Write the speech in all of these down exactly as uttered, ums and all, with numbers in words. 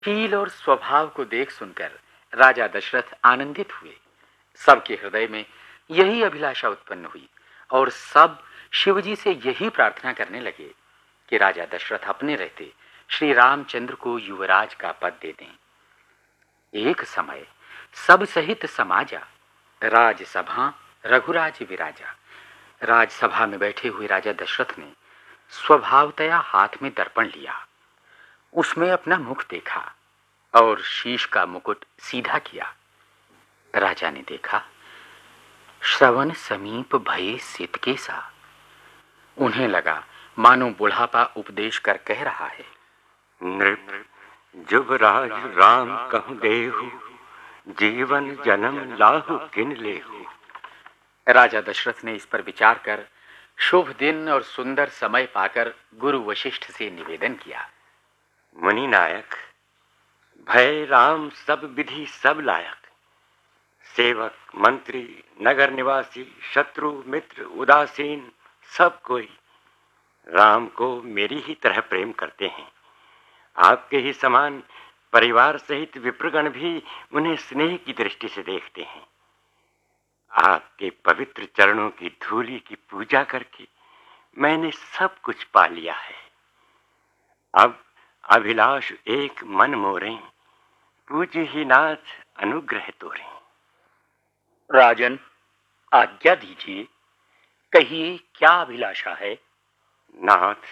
शील और स्वभाव को देख सुनकर राजा दशरथ आनंदित हुए। सबके हृदय में यही अभिलाषा उत्पन्न हुई और सब शिवजी से यही प्रार्थना करने लगे कि राजा दशरथ अपने रहते श्री रामचंद्र को युवराज का पद दे दें। एक समय सब सहित समाजा राजसभा रघुराज विराजा। राजसभा में बैठे हुए राजा दशरथ ने स्वभावतया हाथ में दर्पण लिया, उसमें अपना मुख देखा और शीश का मुकुट सीधा किया। राजा ने देखा, श्रवण समीप भये सित के सा। उन्हें लगा मानो बुढ़ापा उपदेश कर कह रहा है, नृप जुबराज राम कहूँ देहु, जीवन जन्म लाहु किन लेहु। राजा दशरथ ने इस पर विचार कर शुभ दिन और सुंदर समय पाकर गुरु वशिष्ठ से निवेदन किया, मुनि नायक, भय राम सब विधि सब लायक। सेवक मंत्री नगर निवासी शत्रु मित्र उदासीन सब कोई राम को मेरी ही तरह प्रेम करते हैं। आपके ही समान परिवार सहित विप्रगण भी उन्हें स्नेह की दृष्टि से देखते हैं। आपके पवित्र चरणों की धूलि की पूजा करके मैंने सब कुछ पा लिया है। अब अभिलाष एक मन मोरे, पूज्य ही नाथ अनुग्रह तोरे। राजन, आज्ञा दीजिए, कहिए क्या अभिलाषा है। नाथ,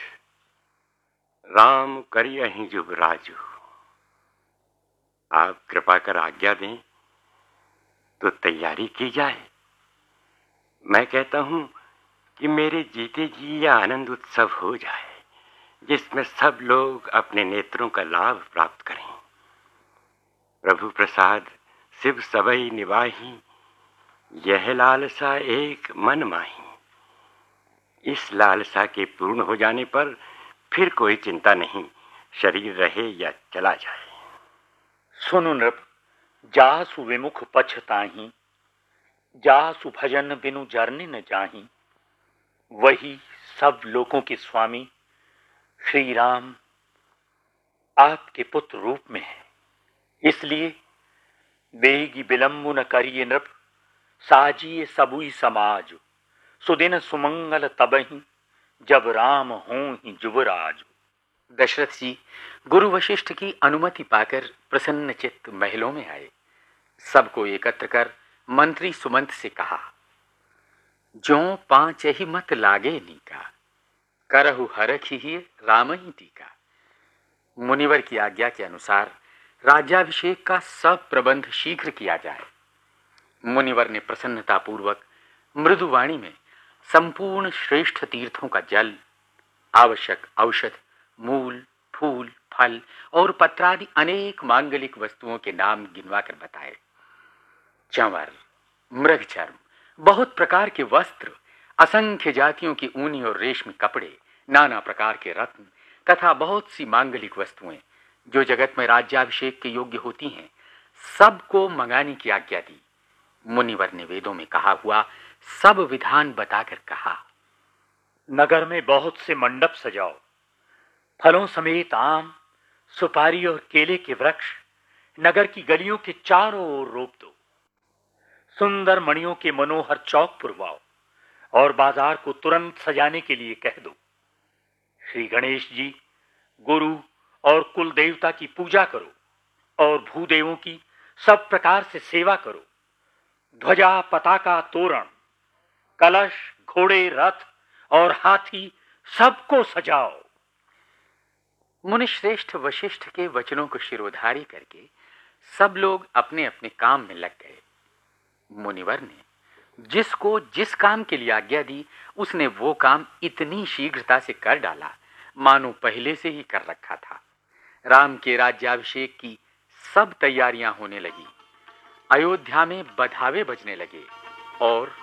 राम करियहि जुबराजु। आप कृपा कर आज्ञा दें तो तैयारी की जाए। मैं कहता हूं कि मेरे जीते जी यह आनंद उत्सव हो जाए जिसमें सब लोग अपने नेत्रों का लाभ प्राप्त करें। प्रभु प्रसाद शिव सबई निवाही, यह लालसा एक मन माही। इस लालसा के पूर्ण हो जाने पर फिर कोई चिंता नहीं, शरीर रहे या चला जाए। सुनो नृप, जासु विमुख पछताही, जासु भजन बिनु जरने न जाही। वही सब लोगों के स्वामी श्री राम आपके पुत्र रूप में है, इसलिए बेगी विलंबु न करिए नृप, साजिए सबुई समाज। सुदिन सुमंगल तबहि, जब राम हों ही जुबराज। दशरथ जी गुरु वशिष्ठ की अनुमति पाकर प्रसन्नचित्त महलों में आए। सबको एकत्र कर मंत्री सुमंत से कहा, जो पांच ही मत लागे नीका, करहु हरखि ही राम ही टीका। मुनिवर की आज्ञा के अनुसार राज्याभिषेक का सब प्रबंध शीघ्र किया जाए। मुनिवर ने प्रसन्नतापूर्वक मृदुवाणी में संपूर्ण श्रेष्ठ तीर्थों का जल, आवश्यक औषध, मूल फूल फल और पत्रादि अनेक मांगलिक वस्तुओं के नाम गिनवा कर बताए। चंवर, मृगचर्म, बहुत प्रकार के वस्त्र, असंख्य जातियों की ऊनी और रेशमी कपड़े, नाना प्रकार के रत्न तथा बहुत सी मांगलिक वस्तुएं जो जगत में राज्याभिषेक के योग्य होती हैं, सबको मंगाने की आज्ञा दी। मुनिवर ने वेदों में कहा हुआ सब विधान बताकर कहा, नगर में बहुत से मंडप सजाओ, फलों समेत आम, सुपारी और केले के वृक्ष नगर की गलियों के चारों ओर रोप दो। सुंदर मणियों के मनोहर चौक पुरवाओ और बाजार को तुरंत सजाने के लिए कह दो। श्री गणेश जी, गुरु और कुल देवता की पूजा करो और भूदेवों की सब प्रकार से सेवा करो। ध्वजा, पताका, तोरण, कलश, घोड़े, रथ और हाथी सबको सजाओ। मुनिश्रेष्ठ वशिष्ठ के वचनों को शिरोधारी करके सब लोग अपने अपने काम में लग गए। मुनिवर ने जिसको जिस काम के लिए आज्ञा दी, उसने वो काम इतनी शीघ्रता से कर डाला मानो पहले से ही कर रखा था। राम के राज्याभिषेक की सब तैयारियां होने लगी। अयोध्या में बधावे बजने लगे और